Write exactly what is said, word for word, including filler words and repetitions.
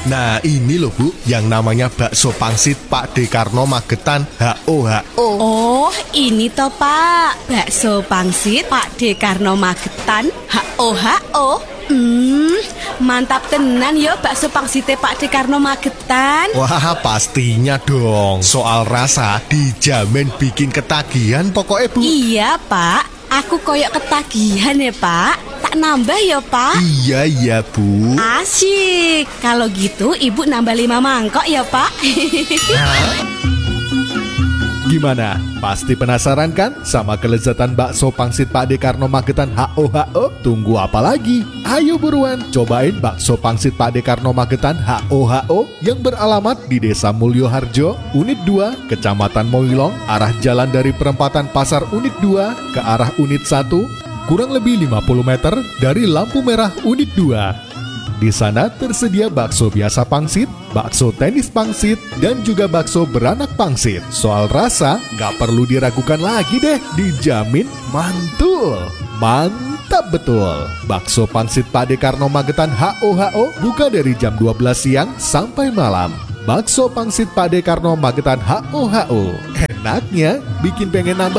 Nah ini loh Bu, yang namanya bakso pangsit Pak D. Karno Magetan H O H O. Oh, ini toh Pak, bakso pangsit Pak D. Karno Magetan H O H O. Hmm, mantap tenan yo bakso pangsite Pak D. Karno Magetan. Wah pastinya dong, soal rasa dijamin bikin ketagihan pokoknya Bu. Iya Pak, aku koyok ketagihan ya Pak. Tak nambah ya Pak. Iya iya Bu. Asyik. Kalau gitu ibu nambah lima mangkok ya Pak. Gimana? Pasti penasaran kan sama kelezatan bakso pangsit Pak D. Karno Magetan H O H O? Tunggu apa lagi? Ayo buruan cobain bakso pangsit Pak D. Karno Magetan H O H O yang beralamat di Desa Mulyoharjo, Unit dua, Kecamatan Moilong, arah jalan dari perempatan Pasar Unit dua ke arah Unit satu, kurang lebih lima puluh meter dari lampu merah Unit dua. Di sana tersedia bakso biasa pangsit, bakso tenis pangsit, dan juga bakso beranak pangsit. Soal rasa, nggak perlu diragukan lagi deh, dijamin mantul. Mantap betul. Bakso pangsit Pak D. Karno Magetan H O H O buka dari jam dua belas siang sampai malam. Bakso pangsit Pak D. Karno Magetan H O H O. Enaknya bikin pengen nambah